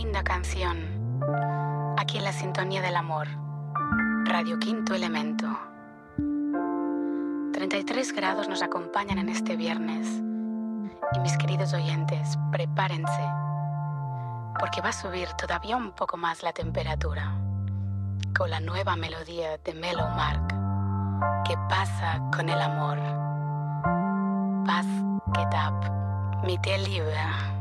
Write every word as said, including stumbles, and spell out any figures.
linda canción. Aquí en la sintonía del amor. Radio Quinto Elemento. treinta y tres grados nos acompañan en este viernes. Y mis queridos oyentes, prepárense. Porque va a subir todavía un poco más la temperatura. Con la nueva melodía de Melo Mark. ¿Qué pasa con el amor? Was geht ab mit der Liebe?